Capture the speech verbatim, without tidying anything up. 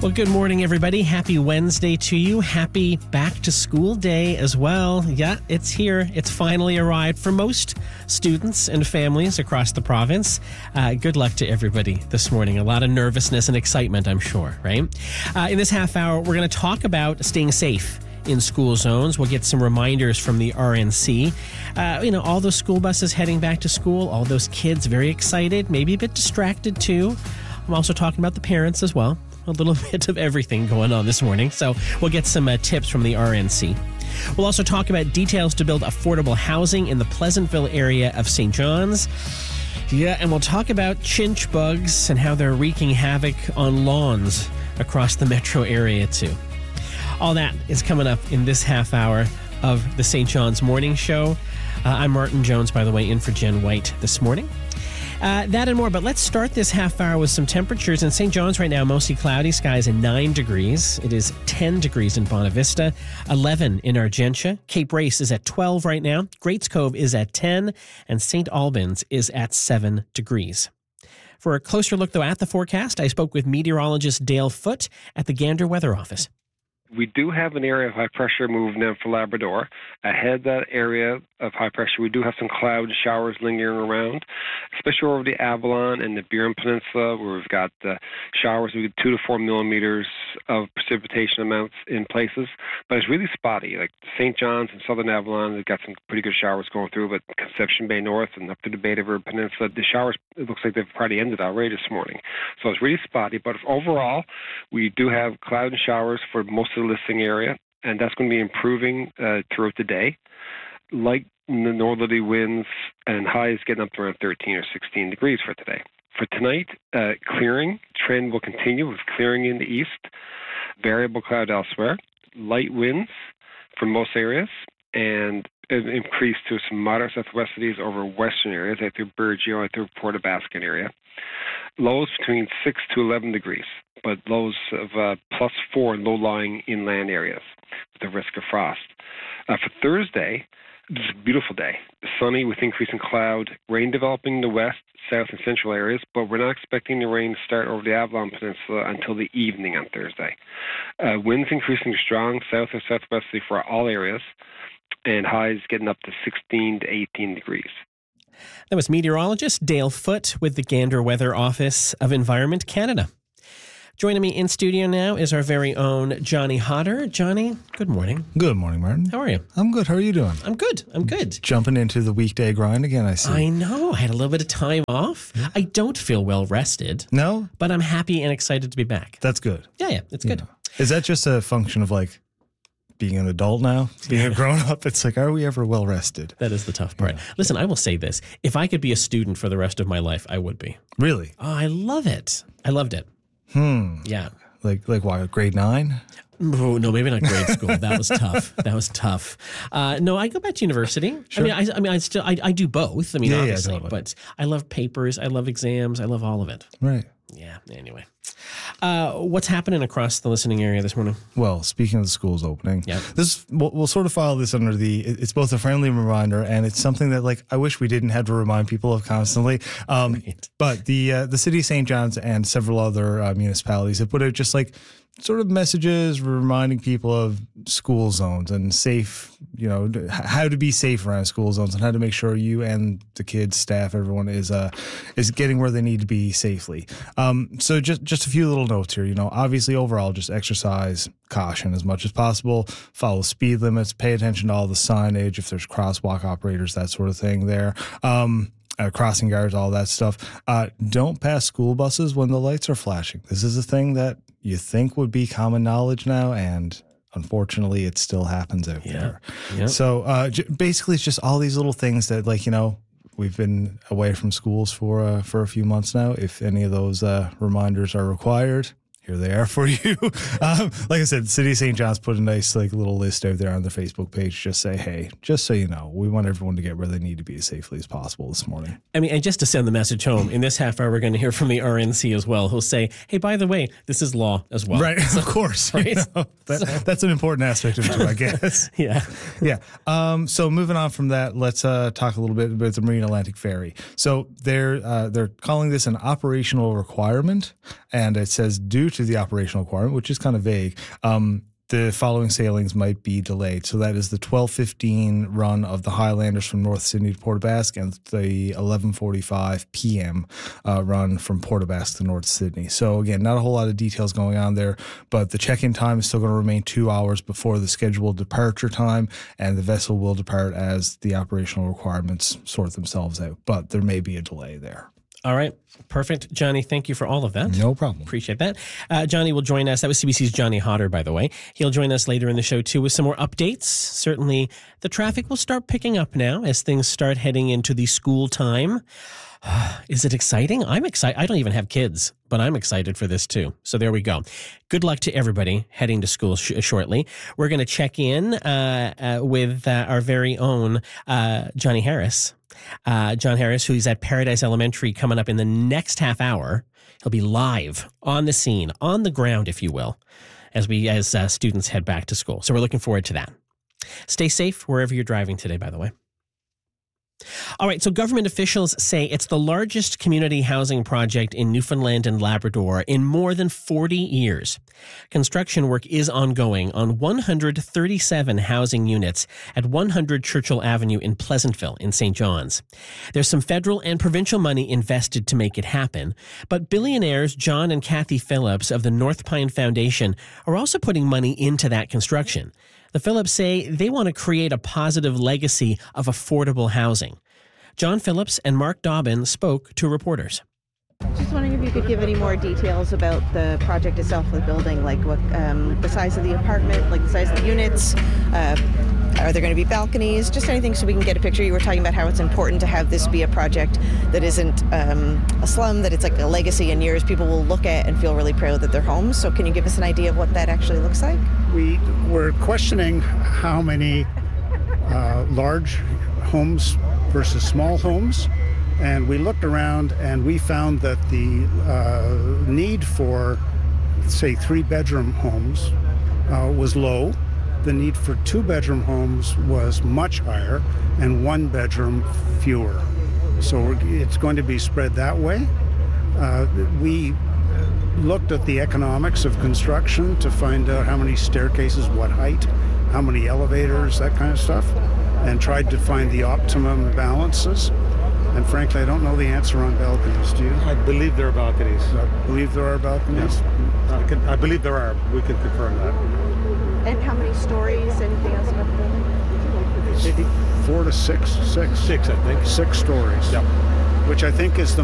Well, good morning, everybody. Happy Wednesday to you. Happy back to school day as well. Yeah, it's here. It's finally arrived for most students and families across the province. Uh, good luck to everybody this morning. A lot of nervousness and excitement, I'm sure, right? Uh, in this half hour, we're going to talk about staying safe in school zones. We'll get some reminders from the R N C. Uh, you know, all those school buses heading back to school, all those kids very excited, maybe a bit distracted too. I'm also talking about the parents as well. A little bit of everything going on this morning. So we'll get some uh, tips from the R N C. We'll also talk about details to build affordable housing in the Pleasantville area of Saint John's. Yeah, and we'll talk about chinch bugs and how they're wreaking havoc on lawns across the metro area too. All that is coming up in this half hour of the Saint John's Morning Show. Uh, I'm Martin Jones, by the way, in for Jen White this morning. Uh, that and more, but let's start this half hour with some temperatures. In Saint John's right now, mostly cloudy, skies at nine degrees. It is ten degrees in Bonavista, eleven in Argentia. Cape Race is at twelve right now. Greats Cove is at ten, and Saint Albans is at seven degrees. For a closer look, though, at the forecast, I spoke with meteorologist Dale Foote at the Gander Weather Office. We do have an area of high pressure moving in for Labrador. Ahead of that area of high pressure, we do have some cloud showers lingering around, especially over the Avalon and the Burin Peninsula, where we've got uh, showers with two to four millimeters of precipitation amounts in places. But it's really spotty. Like Saint John's and Southern Avalon, they've got some pretty good showers going through, but Conception Bay North and up to the Beta Verde Peninsula, the showers, it looks like they've probably ended already this morning. So it's really spotty. But overall, we do have cloud and showers for most of the listing area, and that's going to be improving uh, throughout the day. Light northerly winds and highs getting up to around thirteen or sixteen degrees for today. For tonight, uh, clearing trend will continue with clearing in the east, variable cloud elsewhere, light winds for most areas, and an increase to some moderate southwesterlies over western areas, like through Burgeo and through Port Basket area. Lows between six to eleven degrees, but lows of uh, plus four in low-lying inland areas with the risk of frost. Uh, for Thursday, this is a beautiful day. Sunny with increasing cloud, rain developing in the west, south, and central areas, but we're not expecting the rain to start over the Avalon Peninsula until the evening on Thursday. Uh, winds increasing strong, south or southwesterly for all areas, and highs getting up to sixteen to eighteen degrees. That was meteorologist Dale Foote with the Gander Weather Office of Environment Canada. Joining me in studio now is our very own Johnny Hodder. Johnny, good morning. Good morning, Martin. How are you? I'm good. How are you doing? I'm good. I'm good. Jumping into the weekday grind again, I see. I know. I had a little bit of time off. Yeah. I don't feel well rested. No? But I'm happy and excited to be back. That's good. Yeah, yeah. It's good. Yeah. Is that just a function of like being an adult now, being a grown up? It's like, are we ever well rested? That is the tough part. Yeah. Listen, I will say this. If I could be a student for the rest of my life, I would be. Really? Oh, I love it. I loved it. Hmm. Yeah. Like, like why, grade nine? Oh, no, maybe not grade school. That was tough. That was tough. Uh, no, I go back to university. Sure. I mean, I, I mean, I still, I, I do both. I mean, Yeah, obviously, yeah, totally. But I love papers. I love exams. I love all of it. Right. Yeah. Anyway, uh, what's happening across the listening area this morning? Well, speaking of the schools opening, Yep. this we'll, we'll sort of file this under the. It's both a friendly reminder and it's something that like I wish we didn't have to remind people of constantly. Um, Right. But the uh, the city of Saint John's and several other uh, municipalities have put out just like sort of messages reminding people of school zones and safe, you know, how to be safe around school zones and how to make sure you and the kids, staff, everyone is uh is getting where they need to be safely. Um, so just just a few little notes here. You know, obviously overall, just exercise caution as much as possible. Follow speed limits. Pay attention to all the signage if there's crosswalk operators, that sort of thing. There. Um, Uh, crossing guards, all that stuff. Uh, don't pass school buses when the lights are flashing. This is a thing that you think would be common knowledge now, and unfortunately, it still happens out Yeah. there. Yep. So uh, j- basically, it's just all these little things that, like, you know, we've been away from schools for uh, for a few months now. If any of those uh, reminders are required, here they are for you. um, like I said, the City of Saint John's put a nice like little list out there on the Facebook page. Just say, hey, just so you know, we want everyone to get where they need to be as safely as possible this morning. I mean, and just to send the message home, in this half hour, we're going to hear from the R N C as well, who'll say, hey, by the way, this is law as well. Right, of course. Right? You know, that, So- that's an important aspect of it, too, I guess. Yeah. Yeah. Um, so moving on from that, let's uh, talk a little bit about the Marine Atlantic Ferry. So they're uh, they're calling this an operational requirement, and it says due to the operational requirement, which is kind of vague, um, the following sailings might be delayed. So that is the twelve fifteen run of the Highlanders from North Sydney to Port aux Basques and the eleven forty-five p.m. Uh, run from Port aux Basques to North Sydney. So again, not a whole lot of details going on there, but the check-in time is still going to remain two hours before the scheduled departure time, and the vessel will depart as the operational requirements sort themselves out. But there may be a delay there. All right. Perfect. Johnny, thank you for all of that. No problem. Appreciate that. Uh, Johnny will join us. That was C B C's Johnny Hodder, by the way. He'll join us later in the show, too, with some more updates. Certainly, the traffic will start picking up now as things start heading into the school time. Is it exciting? I'm excited. I don't even have kids, but I'm excited for this, too. So there we go. Good luck to everybody heading to school sh- shortly. We're going to check in uh, uh, with uh, our very own uh, Johnny Harris. Uh, John Harris, who's at Paradise Elementary coming up in the next half hour. He'll be live on the scene, on the ground, if you will, as we as uh, students head back to school. So we're looking forward to that. Stay safe wherever you're driving today, by the way. All right, so government officials say it's the largest community housing project in Newfoundland and Labrador in more than forty years. Construction work is ongoing on one hundred thirty-seven housing units at one hundred Churchill Avenue in Pleasantville in Saint John's. There's some federal and provincial money invested to make it happen, but billionaires John and Kathy Phillips of the North Pine Foundation are also putting money into that construction. The Phillips say they want to create a positive legacy of affordable housing. John Phillips and Mark Dobbin spoke to reporters. Just wondering if you could give any more details about the project itself, the building, like what um, the size of the apartment, like the size of the units. Uh, are there going to be balconies? Just anything so we can get a picture. You were talking about how it's important to have this be a project that isn't um, a slum, that it's like a legacy in years people will look at and feel really proud that they're homes. So can you give us an idea of what that actually looks like? We were questioning how many uh, large homes versus small homes. And we looked around and we found that the uh, need for, say, three-bedroom homes uh, was low. The need for two-bedroom homes was much higher, and one-bedroom fewer. So it's going to be spread that way. Uh, we looked at the economics of construction to find out how many staircases, what height, how many elevators, that kind of stuff, and tried to find the optimum balances. And frankly, I don't know the answer on balconies. Do you? I believe there are balconies. I believe there are balconies. Yes. I, can, I believe there are. We can confirm that. And how many stories? Anything else about the building? It's four to six, six, Six, I think. six stories. Yep. Which I think is the